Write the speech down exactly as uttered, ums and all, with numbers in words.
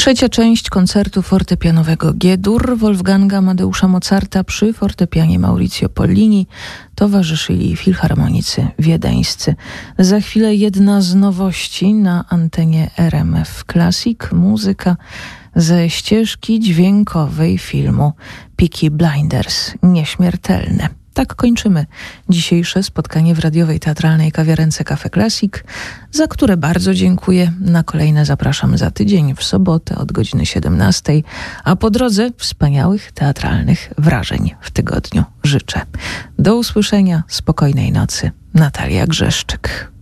Trzecia część koncertu fortepianowego G-dur Wolfganga Amadeusza Mozarta przy fortepianie Maurizio Pollini towarzyszyli filharmonicy wiedeńscy. Za chwilę jedna z nowości na antenie R M F Classic, muzyka ze ścieżki dźwiękowej filmu Peaky Blinders, Nieśmiertelne. Tak kończymy dzisiejsze spotkanie w radiowej teatralnej kawiarence Cafe Classic, za które bardzo dziękuję. Na kolejne zapraszam za tydzień w sobotę od godziny siedemnastej, a po drodze wspaniałych teatralnych wrażeń w tygodniu życzę. Do usłyszenia, spokojnej nocy. Natalia Grzeszczyk.